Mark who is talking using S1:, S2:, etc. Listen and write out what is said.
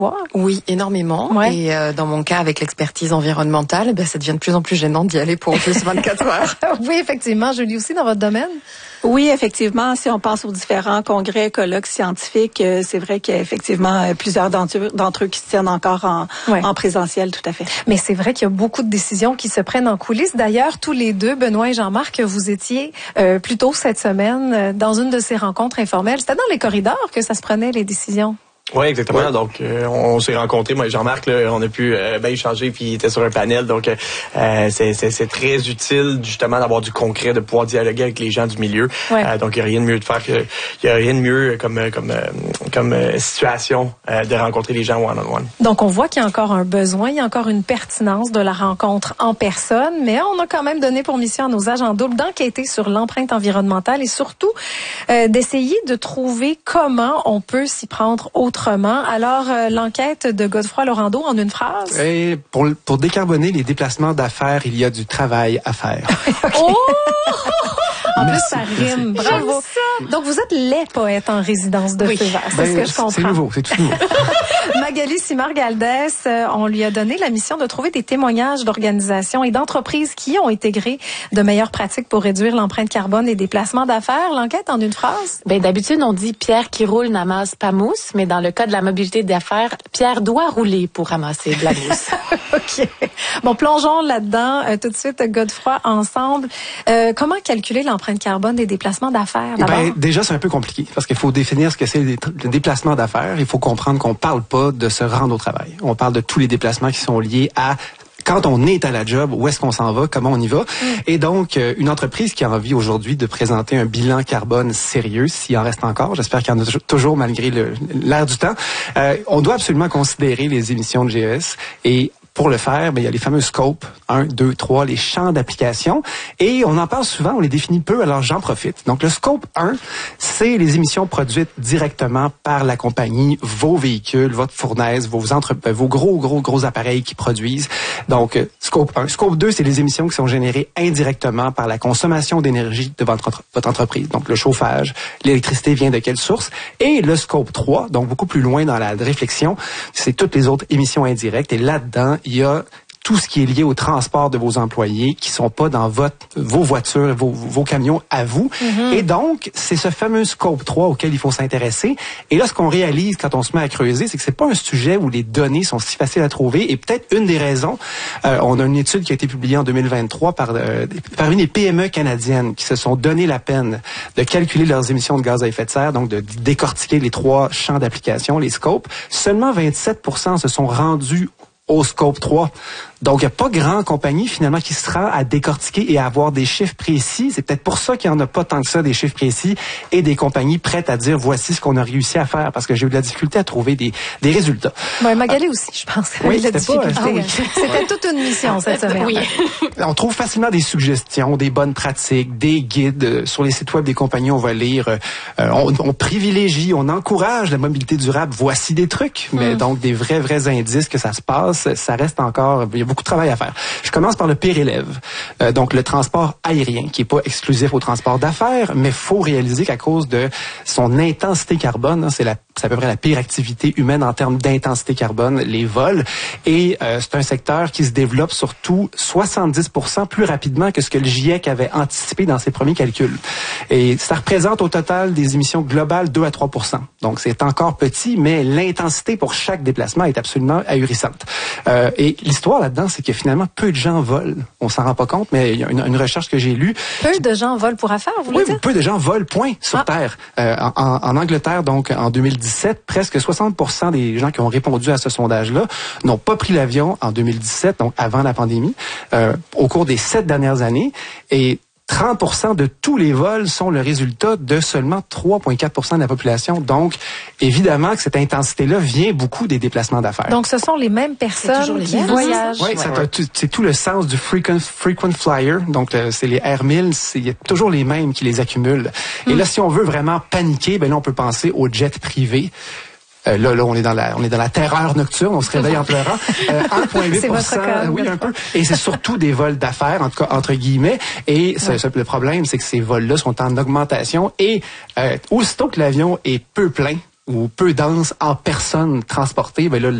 S1: Oui, énormément.
S2: Ouais.
S1: Et dans mon cas, avec l'expertise environnementale, ça devient de plus en plus gênant d'y aller pour plus 24 heures.
S2: Oui, effectivement. Julie, aussi dans votre domaine?
S3: Oui, effectivement, si on pense aux différents congrès, colloques scientifiques, c'est vrai qu'effectivement, plusieurs d'entre eux qui se tiennent encore en présentiel, tout à fait.
S2: Mais c'est vrai qu'il y a beaucoup de décisions qui se prennent en coulisses. D'ailleurs, tous les deux, Benoît et Jean-Marc, vous étiez plus tôt cette semaine dans une de ces rencontres informelles. C'était dans les corridors que ça se prenait, les décisions.
S4: Oui, exactement. Ouais. Donc, on s'est rencontrés, moi et Jean-Marc, là, on a pu échanger, puis il était sur un panel. Donc, c'est très utile, justement, d'avoir du concret, de pouvoir dialoguer avec les gens du milieu.
S2: Ouais.
S4: Donc, il n'y a rien de mieux de faire que, il y a rien de mieux comme situation de rencontrer les gens one-on-one.
S2: Donc, on voit qu'il y a encore un besoin, il y a encore une pertinence de la rencontre en personne, mais on a quand même donné pour mission à nos agents doubles d'enquêter sur l'empreinte environnementale et surtout d'essayer de trouver comment on peut s'y prendre autrement. Alors, l'enquête de Godefroy Laurando en une phrase.
S5: Et pour décarboner les déplacements d'affaires, il y a du travail à faire.
S2: Okay. Oh! En plus, ça rime. Bravo. Donc, vous êtes les poètes en résidence de feu vert. C'est ce que je comprends.
S5: C'est nouveau, c'est tout nouveau.
S2: Magali Simard-Galdès, on lui a donné la mission de trouver des témoignages d'organisations et d'entreprises qui ont intégré de meilleures pratiques pour réduire l'empreinte carbone et déplacements d'affaires. L'enquête en une phrase?
S6: D'habitude, on dit Pierre qui roule n'amasse pas mousse, mais dans le cas de la mobilité d'affaires, Pierre doit rouler pour ramasser de la mousse.
S2: OK. Bon, plongeons là-dedans tout de suite, Godefroy, ensemble. Comment calculer l'empreinte carbone des déplacements d'affaires?
S5: Déjà, c'est un peu compliqué parce qu'il faut définir ce que c'est le déplacement d'affaires. Il faut comprendre qu'on parle pas de se rendre au travail. On parle de tous les déplacements qui sont liés à quand on est à la job, où est-ce qu'on s'en va, comment on y va. Et donc, une entreprise qui a envie aujourd'hui de présenter un bilan carbone sérieux, s'il en reste encore, j'espère qu'il y en a toujours malgré l'air du temps, on doit absolument considérer les émissions de GES et pour le faire, il y a les fameux scopes 1, 2, 3, les champs d'application. Et on en parle souvent, on les définit peu, alors j'en profite. Donc, le scope 1, c'est les émissions produites directement par la compagnie, vos véhicules, votre fournaise, vos gros appareils qui produisent. Donc, scope 1. Scope 2, c'est les émissions qui sont générées indirectement par la consommation d'énergie de votre entreprise. Donc, le chauffage, l'électricité vient de quelle source? Et le scope 3, donc beaucoup plus loin dans la réflexion, c'est toutes les autres émissions indirectes. Et là-dedans, il y a tout ce qui est lié au transport de vos employés qui sont pas dans vos voitures, vos camions à vous. Mm-hmm. Et donc, c'est ce fameux scope 3 auquel il faut s'intéresser. Et là, ce qu'on réalise quand on se met à creuser, c'est que c'est pas un sujet où les données sont si faciles à trouver. Et peut-être une des raisons, on a une étude qui a été publiée en 2023 par une des PME canadiennes qui se sont donné la peine de calculer leurs émissions de gaz à effet de serre, donc de décortiquer les 3 champs d'application, les scopes. Seulement 27% se sont rendus au scope 3. Donc, il n'y a pas grand compagnie, finalement, qui se rend à décortiquer et à avoir des chiffres précis. C'est peut-être pour ça qu'il n'y en a pas tant que ça, des chiffres précis, et des compagnies prêtes à dire, voici ce qu'on a réussi à faire, parce que j'ai eu de la difficulté à trouver des résultats.
S2: Magali aussi, je pense.
S5: Oui,
S2: la difficulté. C'était toute une mission cette semaine.
S6: Oui.
S5: On trouve facilement des suggestions, des bonnes pratiques, des guides. Sur les sites web des compagnies, on va lire, on privilégie, on encourage la mobilité durable. Voici des trucs, mais donc des vrais indices que ça se passe, ça reste encore, il y a beaucoup de travail à faire. Je commence par le pire élève. Donc, le transport aérien, qui est pas exclusif au transport d'affaires, mais faut réaliser qu'à cause de son intensité carbone, c'est à peu près la pire activité humaine en termes d'intensité carbone, les vols. Et c'est un secteur qui se développe surtout 70% plus rapidement que ce que le GIEC avait anticipé dans ses premiers calculs. Et ça représente au total des émissions globales 2 à 3%. Donc, c'est encore petit, mais l'intensité pour chaque déplacement est absolument ahurissante. Et l'histoire là-dedans, c'est que finalement, peu de gens volent. On s'en rend pas compte, mais il y a une recherche que j'ai lue.
S2: Peu de gens volent pour affaires, vous voulez dire?
S5: Oui, peu de gens volent, point, sur Terre. En Angleterre, donc, en 2017, presque 60% des gens qui ont répondu à ce sondage-là n'ont pas pris l'avion en 2017, donc avant la pandémie, au cours des 7 dernières années. Et 30% de tous les vols sont le résultat de seulement 3,4% de la population. Donc, évidemment que cette intensité-là vient beaucoup des déplacements d'affaires.
S2: Donc, ce sont les mêmes personnes qui voyagent.
S5: Oui, c'est tout le sens du frequent flyer. Donc, c'est les Air Miles, il y a toujours les mêmes qui les accumulent. Et là, si on veut vraiment paniquer, là, on peut penser aux jets privés. Là, on est dans la terreur nocturne, on se réveille en pleurant. 1,8%,
S2: c'est votre cas,
S5: oui, un peu. Et c'est surtout des vols d'affaires, en tout cas, entre guillemets. Et le problème, c'est que ces vols-là sont en augmentation. Et aussitôt que l'avion est peu plein, ou peu dense en personnes transportées, ben là,